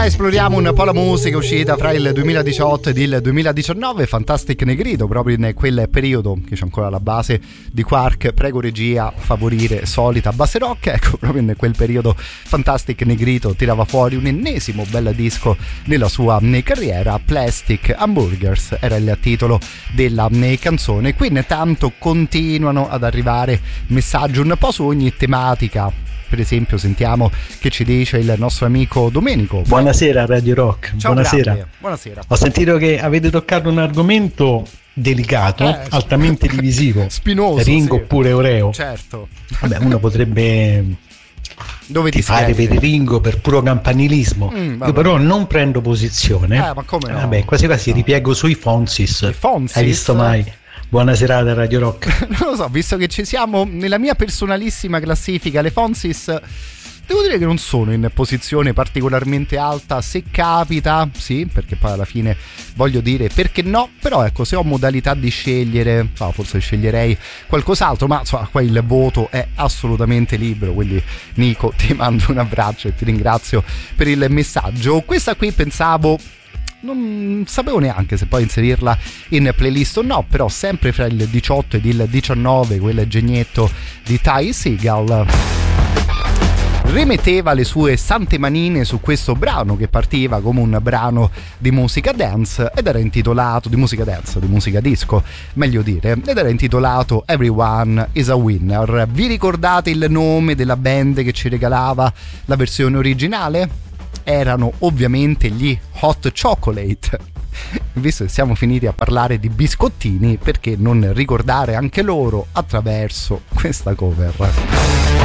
Esploriamo un po' la musica uscita fra il 2018 ed il 2019. Fantastic Negrito, proprio in quel periodo che c'è ancora la base di Quark. Prego regia, favorire solita base rock. Ecco, proprio in quel periodo Fantastic Negrito tirava fuori un ennesimo bel disco nella sua carriera. Plastic Hamburgers era il titolo della canzone. Qui intanto continuano ad arrivare messaggi un po' su ogni tematica. Per esempio sentiamo che ci dice il nostro amico Domenico. Buonasera Radio Rock. Ciao, buonasera. Buonasera. Ho sentito che avete toccato un argomento delicato, altamente divisivo. Spinoso. Ringo sì. oppure Oreo. Certo. Vabbè, uno potrebbe fare per Ringo per puro campanilismo. Io però non prendo posizione. Ma come no? Vabbè, quasi quasi ripiego sui Fonsis. I Fonsis? Hai visto mai? Buona serata Radio Rock. Non lo so, visto che ci siamo nella mia personalissima classifica, le Fonsis devo dire che non sono in posizione particolarmente alta. Se capita, sì, perché poi alla fine voglio dire perché no, però ecco, se ho modalità di scegliere, forse sceglierei qualcos'altro, ma insomma, qua il voto è assolutamente libero. Quindi Nico, ti mando un abbraccio e ti ringrazio per il messaggio. Questa qui pensavo, non sapevo neanche se poi inserirla in playlist o no, però sempre fra il 18 ed il 19 quel genietto di Ty Segall rimetteva le sue sante manine su questo brano che partiva come un brano di musica dance ed era intitolato di musica disco meglio dire, ed era intitolato Everyone is a Winner. Vi ricordate il nome della band che ci regalava la versione originale? Erano ovviamente gli Hot Chocolate. Visto che siamo finiti a parlare di biscottini, perché non ricordare anche loro attraverso questa cover?